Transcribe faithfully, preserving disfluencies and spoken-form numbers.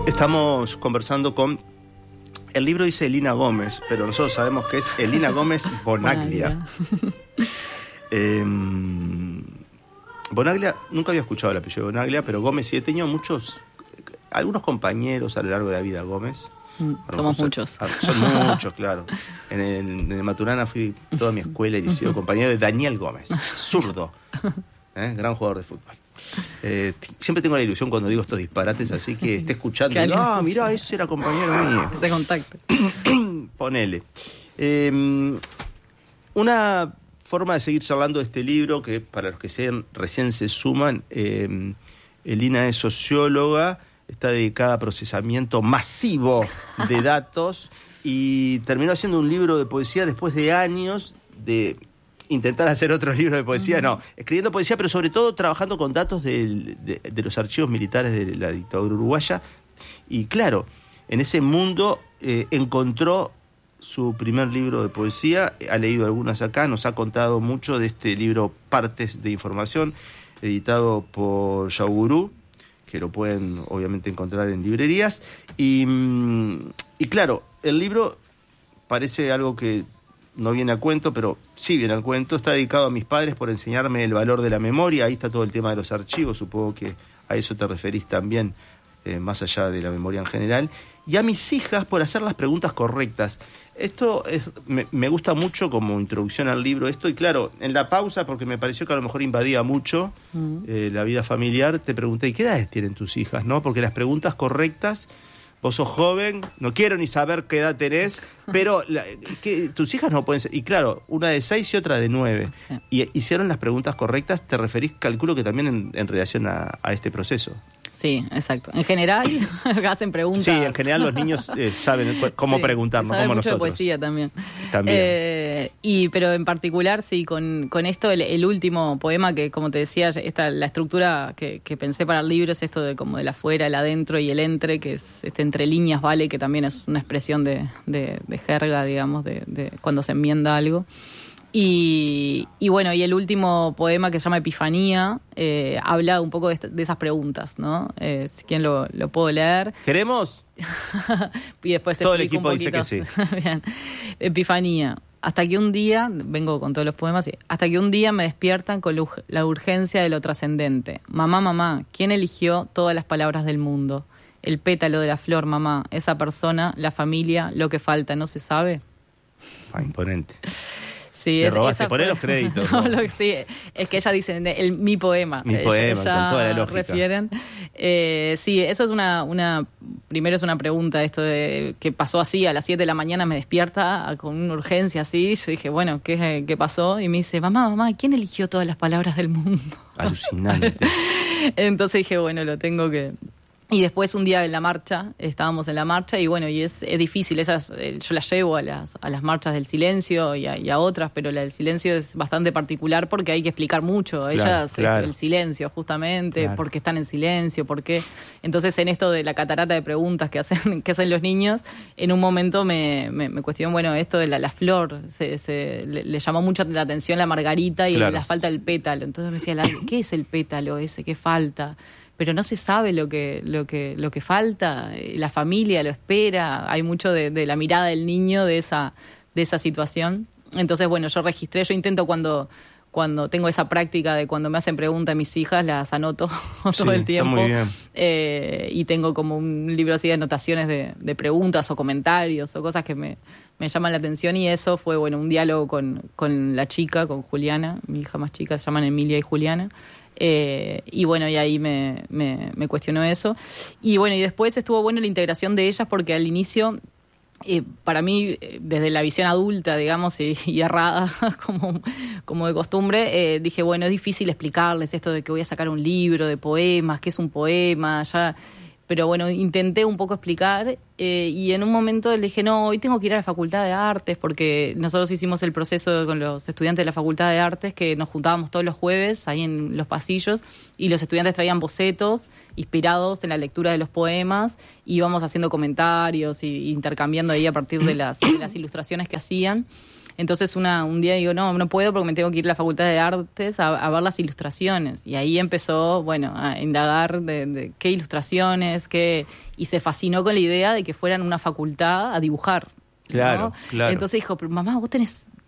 Estamos conversando con... El libro dice Elina Gómez, pero nosotros sabemos que es Elina Gómez Bonaglia. eh, Bonaglia, nunca había escuchado el apellido de Bonaglia, pero Gómez sí he tenido muchos, algunos compañeros a lo largo de la vida Gómez. Mm, somos son, muchos. Son muchos, claro. En el, en el Maturana fui toda mi escuela y he sido compañero de Daniel Gómez, zurdo, ¿eh? Gran jugador de fútbol. Eh, siempre tengo la ilusión cuando digo estos disparates, así que esté escuchando. Y, ah, mirá, ese era compañero mío. Ese contacto. Ponele. Eh, una forma de seguir charlando de este libro, que para los que sean, recién se suman, eh, Elina es socióloga, está dedicada a procesamiento masivo de datos y terminó haciendo un libro de poesía después de años de intentar hacer otro libro de poesía, no, escribiendo poesía, pero sobre todo trabajando con datos de, de, de los archivos militares de la dictadura uruguaya. Y claro, en ese mundo eh, encontró su primer libro de poesía, ha leído algunas acá, nos ha contado mucho de este libro Partes de Información, editado por Yaugurú, que lo pueden obviamente encontrar en librerías. Y, y claro, el libro parece algo que no viene a cuento, pero sí viene al cuento. Está dedicado a mis padres por enseñarme el valor de la memoria. Ahí está todo el tema de los archivos, supongo que a eso te referís también, eh, más allá de la memoria en general. Y a mis hijas por hacer las preguntas correctas. Esto es, me, me gusta mucho como introducción al libro esto, y claro, en la pausa, porque me pareció que a lo mejor invadía mucho uh-huh. eh, la vida familiar, te pregunté, ¿y qué edades tienen tus hijas? ¿No? Porque las preguntas correctas, vos sos joven, no quiero ni saber qué edad tenés, pero la, que, tus hijas no pueden ser, y claro, una de seis y otra de nueve, sí. Y hicieron las preguntas correctas, te referís, calculo que también en, en relación a, a este proceso. Sí, exacto. En general hacen preguntas. Sí, en general los niños eh, saben cómo sí, preguntarnos, saben como mucho nosotros. De poesía también. También. Eh, y pero en particular, sí, con, con esto, el, el último poema que, como te decía, esta, la estructura que, que pensé para el libro es esto de como el afuera, el adentro y el entre, que es este entre líneas, vale, que también es una expresión de, de, de jerga, digamos, de, de cuando se enmienda algo. Y, y bueno, y el último poema, que se llama Epifanía, eh, habla un poco de, de esas preguntas, ¿no? Eh, si quieren lo, lo puedo leer. ¿Queremos? Y después todo el equipo dice que sí. Bien. Epifanía. Hasta que un día, vengo con todos los poemas, sí. Hasta que un día me despiertan con la urgencia de lo trascendente. Mamá, mamá, ¿quién eligió todas las palabras del mundo? El pétalo de la flor, mamá, esa persona, la familia, lo que falta, ¿no se sabe? Ah, imponente. Sí, te es, robaste, poné los créditos. No, lo que sí, es que ella dice, el, mi poema. Mi poema, ella, con toda la lógica. Refieren. Eh, sí, eso es una, una... Primero es una pregunta, esto de que pasó así, a las siete de la mañana me despierta con una urgencia así. Yo dije, bueno, ¿qué, qué pasó? Y me dice, mamá, mamá, ¿quién eligió todas las palabras del mundo? Alucinante. Entonces dije, bueno, lo tengo que... Y después un día en la marcha, estábamos en la marcha y bueno, y es, es difícil, esas, yo las llevo a las, a las marchas del silencio y a, y a otras, pero la del silencio es bastante particular porque hay que explicar mucho. Ellas, claro, claro. Esto, el silencio justamente, claro. por qué están en silencio, por qué. Entonces en esto de la catarata de preguntas que hacen, que hacen los niños, en un momento me, me, me cuestionó, bueno, esto de la, la flor, se, se, le, le llamó mucho la atención la margarita y claro. la falta del pétalo. Entonces me decía, ¿qué es el pétalo ese? ¿Qué falta? Pero no se sabe lo que lo que lo que falta, la familia lo espera, hay mucho de, de la mirada del niño de esa de esa situación. Entonces, bueno, yo registré, yo intento cuando cuando tengo esa práctica de cuando me hacen preguntas a mis hijas, las anoto todo sí, el tiempo. Está muy bien. Eh, y tengo como un libro así de anotaciones de, de preguntas o comentarios o cosas que me, me llaman la atención, y eso fue, bueno, un diálogo con, con la chica, con Juliana, mi hija más chica, se llaman Emilia y Juliana. Eh, y bueno, y ahí me, me, me cuestionó eso. Y bueno, y después estuvo bueno la integración de ellas porque al inicio, eh, para mí, desde la visión adulta, digamos, y, y errada, como, como de costumbre, eh, dije, bueno, es difícil explicarles esto de que voy a sacar un libro de poemas, qué es un poema, ya... Pero bueno, intenté un poco explicar eh, y en un momento le dije, no, hoy tengo que ir a la Facultad de Artes, porque nosotros hicimos el proceso con los estudiantes de la Facultad de Artes, que nos juntábamos todos los jueves ahí en los pasillos y los estudiantes traían bocetos inspirados en la lectura de los poemas y íbamos haciendo comentarios y intercambiando ahí a partir de las, de las ilustraciones que hacían. Entonces una, un día digo, no, no puedo porque me tengo que ir a la Facultad de Artes a, a ver las ilustraciones. Y ahí empezó, bueno, a indagar de, de qué ilustraciones, qué... y se fascinó con la idea de que fueran una facultad a dibujar. Claro, ¿no? claro. Entonces dijo, pero mamá, vos tenés